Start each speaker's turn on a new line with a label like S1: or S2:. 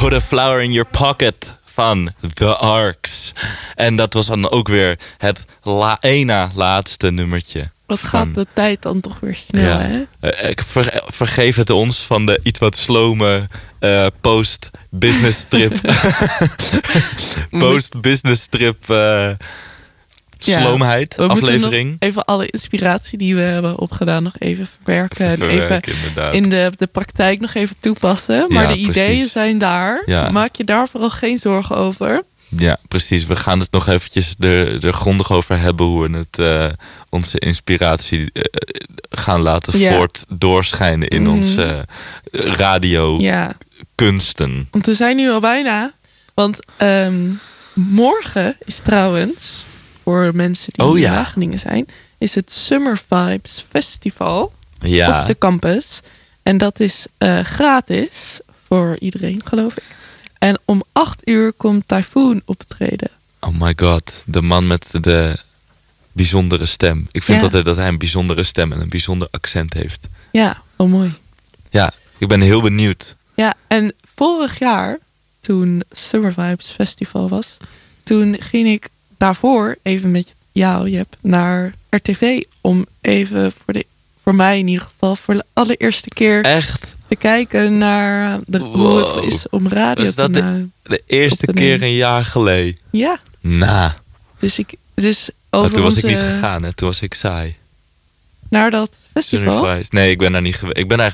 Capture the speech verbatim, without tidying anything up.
S1: Put a Flower in Your Pocket van The Arcs. En dat was dan ook weer het la- ena laatste nummertje.
S2: Wat
S1: van,
S2: gaat de tijd dan toch weer snel,
S1: ja,
S2: hè?
S1: Uh, ik ver, vergeef het ons van de iets wat slome uh, post-business trip. post-business trip uh,
S2: ja,
S1: sloomheid
S2: we
S1: aflevering.
S2: Nog even alle inspiratie die we hebben opgedaan nog even verwerken.
S1: Even
S2: en
S1: verwerken,
S2: even
S1: inderdaad.
S2: in de, de praktijk nog even toepassen. Maar
S1: ja,
S2: de ideeën
S1: precies.
S2: zijn daar.
S1: Ja.
S2: Maak je daar vooral geen zorgen over.
S1: Ja, precies. We gaan het nog eventjes er, er grondig over hebben hoe we het, uh, onze inspiratie uh, gaan laten
S2: ja.
S1: voort doorschijnen in
S2: mm-hmm.
S1: onze uh, radio
S2: ja.
S1: kunsten.
S2: Want we zijn nu al bijna. Want um, morgen is trouwens, voor mensen die
S1: oh,
S2: in
S1: ja.
S2: Wageningen zijn, is het Summer Vibes Festival
S1: ja.
S2: op de campus. En dat is uh, gratis voor iedereen, geloof ik. En om acht uur komt Typhoon optreden.
S1: Oh my god, de man met de bijzondere stem. Ik vind
S2: ja.
S1: altijd dat hij een bijzondere stem en een bijzonder accent heeft.
S2: Ja, wel mooi.
S1: Ja, ik ben heel benieuwd.
S2: Ja, en vorig jaar, toen Summer Vibes Festival was, toen ging ik daarvoor even met jou, Jep, naar R T V om even voor, de, voor mij in ieder geval voor de allereerste keer
S1: echt
S2: te kijken naar de,
S1: wow.
S2: hoe het is om radio
S1: was dat
S2: te
S1: de, de eerste keer een jaar geleden?
S2: Ja.
S1: Nou.
S2: Dus ik, dus over
S1: toen was
S2: onze,
S1: ik niet gegaan, hè? Toen was ik saai.
S2: Naar dat festival?
S1: Nee, ik ben daar niet geweest. Ik ben daar